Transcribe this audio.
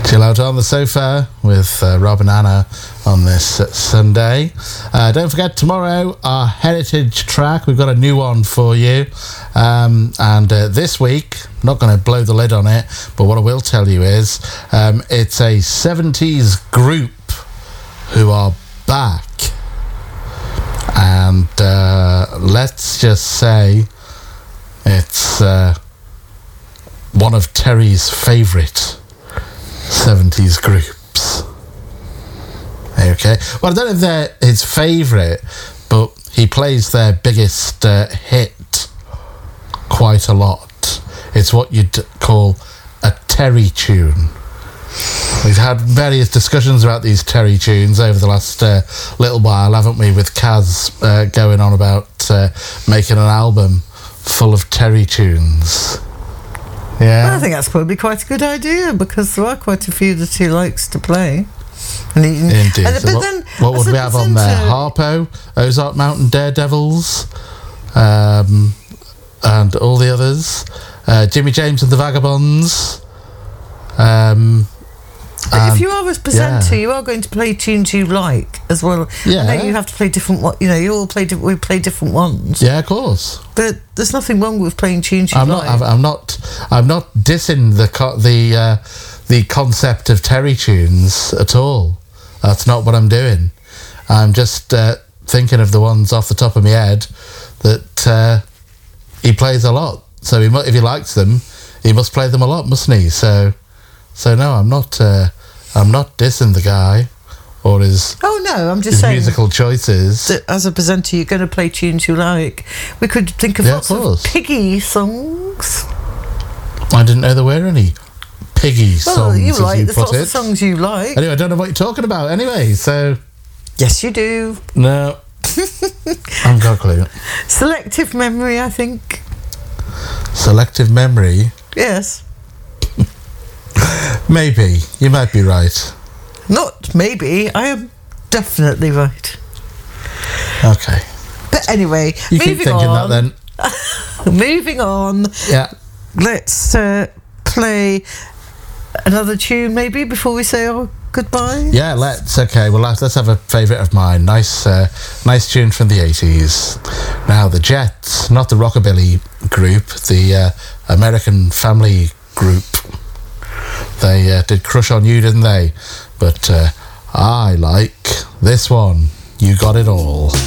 Chill out on the sofa with Rob and Anna on this Sunday. Don't forget, tomorrow, our heritage track. We've got a new one for you. And this week, I'm not going to blow the lid on it, but what I will tell you is it's a 70s group who are back. And let's just say it's one of Terry's favourite 70s groups. Okay. Well, I don't know if they're his favourite, but he plays their biggest hit quite a lot. It's what you'd call a Terry tune. We've had various discussions about these Terry tunes over the last little while, haven't we, with Kaz going on about making an album full of Terry tunes. Yeah. Well, I think that's probably quite a good idea, because there are quite a few that he likes to play. Indeed. What would we have on there? Harpo, Ozark Mountain Daredevils, and all the others. Jimmy James and the Vagabonds. But if you are a presenter, you are going to play tunes you like as well. Yeah. I know you have to play different. You all play. We play different ones. Yeah, of course. But there's nothing wrong with playing tunes you like. I'm not dissing the concept of Terry tunes at all. That's not what I'm doing. I'm just thinking of the ones off the top of my head that he plays a lot. So if he likes them, he must play them a lot, mustn't he? So no, I'm not dissing the guy or his. Oh no, I'm just saying musical choices. That as a presenter, you're going to play tunes you like. We could think of lots of Piggy songs. I didn't know there were any Piggy songs. Well, you as like you there's put lots it. of songs you like. Anyway, I don't know what you're talking about. Anyway, so yes, you do. No, I've got a clue. Selective memory, I think. Selective memory. Yes. Maybe. You might be right. Not maybe. I am definitely right. Okay. But anyway, you keep thinking on. that then. Moving on. Yeah. Let's play another tune maybe before we say our goodbye. Yeah, let's. Okay, well, let's have a favourite of mine. Nice tune from the 80s. Now, the Jets, not the Rockabilly group, the American Family group. They did Crush on You, didn't they? But I like this one. You Got It All.